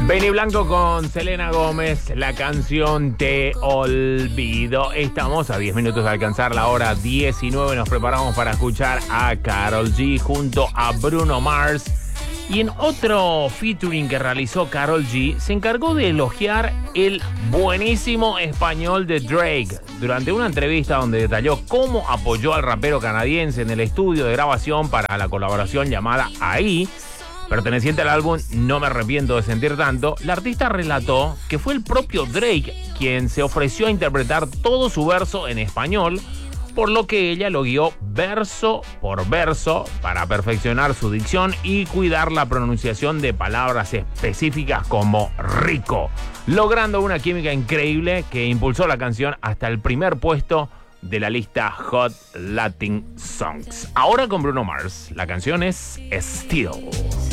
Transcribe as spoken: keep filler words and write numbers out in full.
Benny Blanco con Selena Gómez, la canción Te Olvido. Estamos a diez minutos de alcanzar la hora diecinueve. Nos preparamos para escuchar a Karol G junto a Bruno Mars. Y en otro featuring que realizó Karol G, se encargó de elogiar el buenísimo español de Drake durante una entrevista donde detalló cómo apoyó al rapero canadiense en el estudio de grabación para la colaboración llamada Ahí, perteneciente al álbum No me arrepiento de sentir tanto. La artista relató que fue el propio Drake quien se ofreció a interpretar todo su verso en español, por lo que ella lo guió verso por verso para perfeccionar su dicción y cuidar la pronunciación de palabras específicas como rico, logrando una química increíble que impulsó la canción hasta el primer puesto de la lista Hot Latin Songs. Ahora con Bruno Mars, la canción es Still.